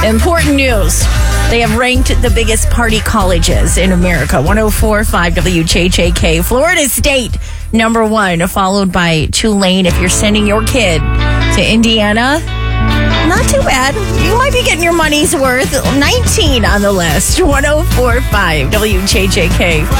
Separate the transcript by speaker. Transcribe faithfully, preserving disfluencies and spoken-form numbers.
Speaker 1: Important news. They have ranked the biggest party colleges in America. one oh four point five W J J K. Florida State, number one, followed by Tulane. If you're sending your kid to Indiana, not too bad. You might be getting your money's worth. nineteen on the list. one oh four point five W J J K.